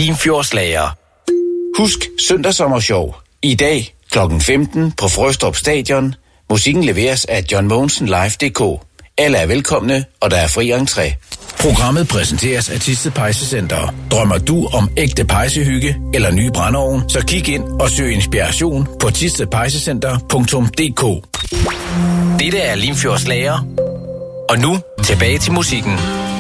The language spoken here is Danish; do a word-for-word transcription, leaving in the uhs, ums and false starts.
Limfjordslager. Husk Søndagssommershow. I dag klokken femten på Frøstrup Stadion. Musikken leveres af John Mogensen Live punktum d k. Alle er velkomne, og der er fri entré. Programmet præsenteres af Thisted Pejsecenter. Drømmer du om ægte pejsehygge eller ny brændeovn, så kig ind og søg inspiration på thisted pejsecenter punktum d k. Dette er Limfjordslager. Og nu tilbage til musikken.